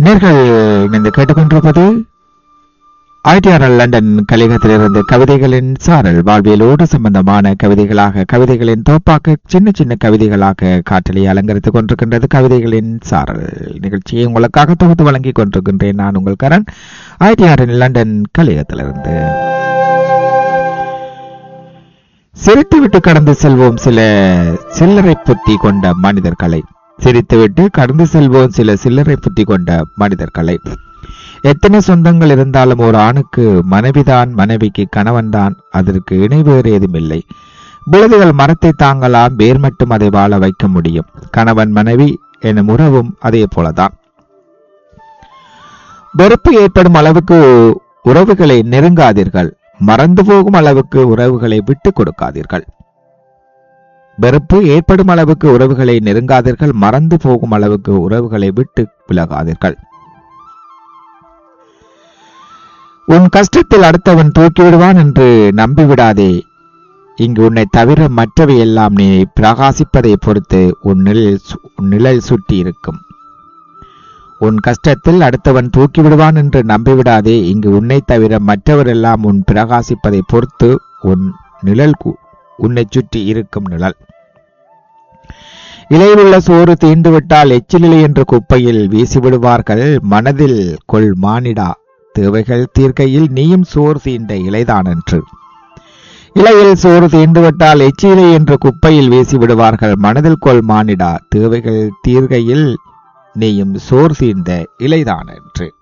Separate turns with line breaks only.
நேர்கள் இணைந்து கேட்டுக்கொண்டிருப்பது ITRL லண்டன் கலையகத்திலிருந்து கவிதைகளின் சாரல். வாழ்வியலோடு சம்பந்தமான கவிதைகளாக, கவிதைகளின் தோப்பாக்க, சின்ன சின்ன கவிதைகளாக காற்றலை அலங்கரித்துக் கொண்டிருக்கின்றது கவிதைகளின் சாரல் நிகழ்ச்சியை உங்களுக்காக தொகுத்து வழங்கிக் கொண்டிருக்கின்றேன். நான் உங்கள் கரண், ITRL லண்டன் கலையகத்திலிருந்து. சிரித்துவிட்டு கடந்து செல்வோம் சில சில்லறை புத்தி கொண்ட மனிதர்களை. சிரித்துவிட்டு கடந்து செல்வோம் சில சில்லறை புத்தி கொண்ட மனிதர்களை. எத்தனை சொந்தங்கள் இருந்தாலும் ஒரு ஆணுக்கு மனைவிதான், மனைவிக்கு கணவன்தான், அதற்கு இணை வேறு ஏதுமில்லை. விழுதுகள் மரத்தை தாங்கலாம், வேர் மட்டும் அதை வாழ வைக்க முடியும். கணவன் மனைவி எனும் உறவும் அதே போலதான். வெறுப்பு ஏற்படும் அளவுக்கு உறவுகளை நெருங்காதீர்கள், மறந்து போகும் அளவுக்கு உறவுகளை விட்டு கொடுக்காதீர்கள். வெறுப்பு ஏற்படும் அளவுக்கு உறவுகளை நெருங்காதீர்கள், மறந்து போகும் அளவுக்கு உறவுகளை விட்டு விலகாதீர்கள். உன் கஷ்டத்தில் அடுத்தவன் தூக்கிவிடுவான் என்று நம்பிவிடாதே. இங்கு உன்னை தவிர மற்றவை எல்லாம் நீ பிரகாசிப்பதை பொறுத்து உன் நிழல் சுட்டி இருக்கும். உன் கஷ்டத்தில் அடுத்தவன் தூக்கிவிடுவான் என்று நம்பிவிடாதே. இங்கு உன்னை தவிர மற்றவரெல்லாம் உன் பிரகாசிப்பதை பொறுத்து உன் நிழல் உன்னை சுற்றி இருக்கும் நிழல். இலையில் உள்ள சோறு தீண்டுவிட்டால் எச்சிலிலை என்று குப்பையில் வீசிவிடுவார்கள். மனதில் கொள் மானிடா, தேவைகள் தீர்க்கையில் நீயும் சோறு தீண்ட இலைதான் என்று. இலையில் சோறு தீண்டுவிட்டால் எச்சிலை என்று குப்பையில் வீசிவிடுவார்கள். மனதில் கொள் மானிடா, தேவைகள் தீர்க்கையில் நீயும் சோறு தீண்ட இலைதான் என்று.